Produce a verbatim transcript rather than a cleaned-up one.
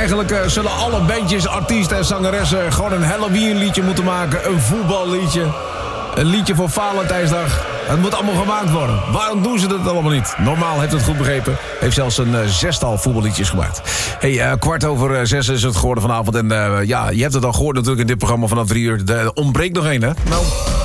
Eigenlijk uh, zullen alle bandjes, artiesten en zangeressen gewoon een Halloween liedje moeten maken. Een voetballiedje. Een liedje voor Valentijnsdag. Het moet allemaal gemaakt worden. Waarom doen ze dat allemaal niet? Normaal heeft het goed begrepen. Heeft zelfs een uh, zestal voetballiedjes gemaakt. Hey, uh, kwart over uh, zes is het geworden vanavond. En uh, ja, je hebt het al gehoord natuurlijk in dit programma vanaf drie uur. Er ontbreekt nog één, hè? Nou...